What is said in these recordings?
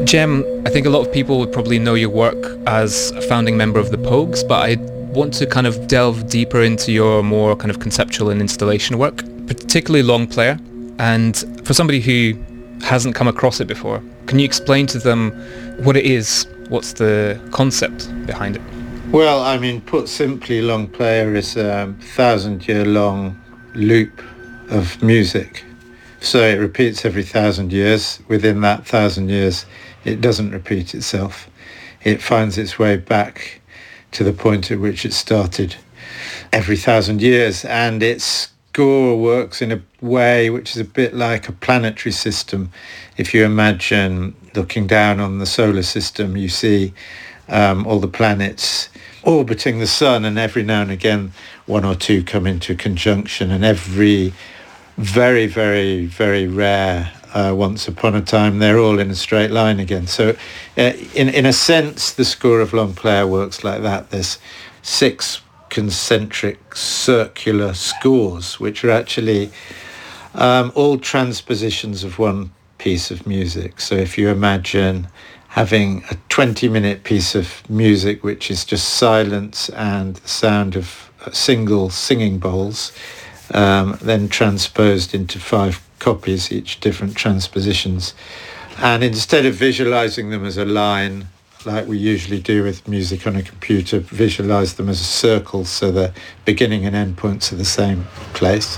Jem, I think a lot of people would probably know your work as a founding member of the Pogues, but I want to kind of delve deeper into your more kind of conceptual and installation work, particularly Long Player. And for somebody who hasn't come across it before, can you explain to them what it is? What's the concept behind it? Well, I mean, put simply, Long Player is a 1,000-year-long loop of music. So it repeats every 1,000 years. Within that 1,000 years, it doesn't repeat itself. It finds its way back to the point at which it started every 1,000 years. And its score works in a way which is a bit like a planetary system. If you imagine looking down on the solar system, you see all the planets orbiting the sun, and every now and again one or two come into conjunction, and every very, very, very rare once upon a time they're all in a straight line again. So in a sense, the score of Long Player works like that. There's 6 concentric circular scores which are actually all transpositions of one piece of music. So if you imagine having a 20-minute piece of music which is just silence and the sound of single singing bowls, then transposed into 5 copies, each different transpositions. And instead of visualizing them as a line, like we usually do with music on a computer, visualize them as a circle so the beginning and end points are the same place.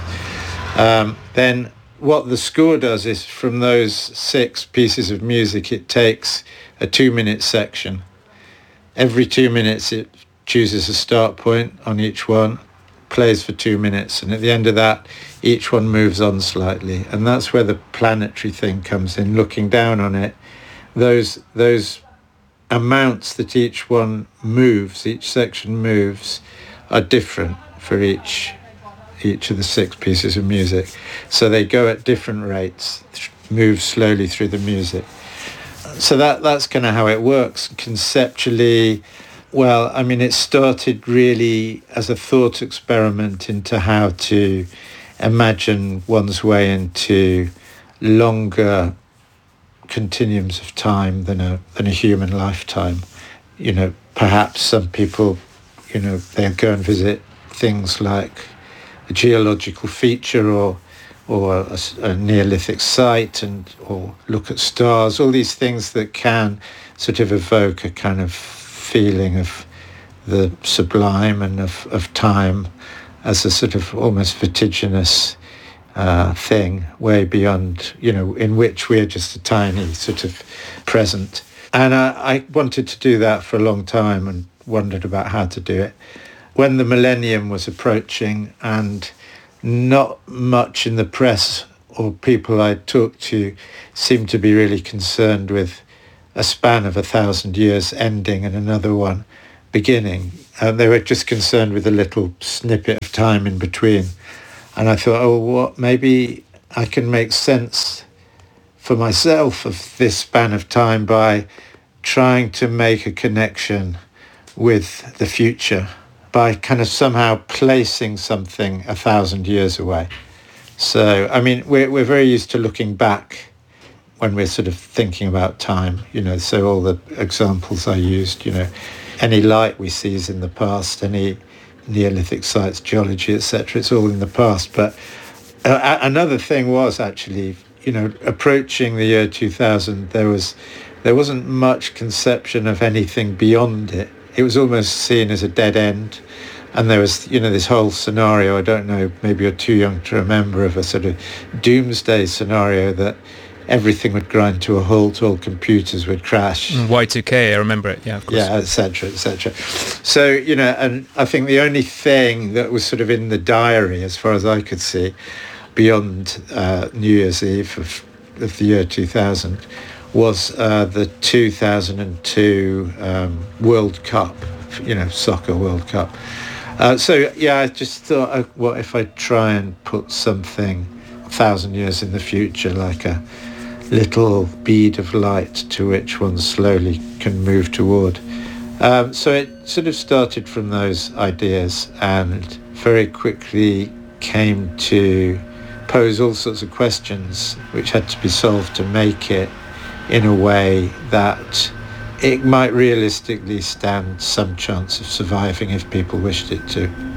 Then what the score does is, from those 6 pieces of music, it takes a 2-minute section. Every 2 minutes it chooses a start point on each one, plays for 2 minutes, and at the end of that each one moves on slightly. And that's where the planetary thing comes in. Looking down on it, those amounts that each one moves, each section moves, are different for each of the 6 pieces of music. So they go at different rates, move slowly through the music. So that's kind of how it works conceptually. Well, I mean, it started really as a thought experiment into how to imagine one's way into longer continuums of time than a human lifetime. You know, perhaps some people, they'll go and visit things like a geological feature or a Neolithic site, or look at stars, all these things that can sort of evoke a kind of feeling of the sublime and of time as a sort of almost vertiginous thing way beyond, in which we're just a tiny sort of present. And I wanted to do that for a long time and wondered about how to do it. When the millennium was approaching, and not much in the press or people I talked to seemed to be really concerned with a span of 1,000 years ending and another one beginning. They were just concerned with a little snippet of time in between. And I thought, maybe I can make sense for myself of this span of time by trying to make a connection with the future, by kind of somehow placing something 1,000 years away. So, I mean, we're very used to looking back when we're sort of thinking about time, so all the examples I used, any light we see is in the past, any Neolithic sites, geology, etc., it's all in the past. But another thing was actually, approaching the year 2000, there wasn't much conception of anything beyond it. It was almost seen as a dead end. And there was, this whole scenario, I don't know, maybe you're too young to remember, of a sort of doomsday scenario that everything would grind to a halt, all computers would crash. Y2K, I remember it, yeah, of course. Yeah, etc., etc. So, and I think the only thing that was sort of in the diary, as far as I could see, beyond New Year's Eve of the year 2000, was the 2002 World Cup, soccer World Cup. So, yeah, I just thought, what if I try and put something 1,000 years in the future, like a little bead of light to which one slowly can move toward. So it sort of started from those ideas and very quickly came to pose all sorts of questions which had to be solved to make it in a way that it might realistically stand some chance of surviving if people wished it to.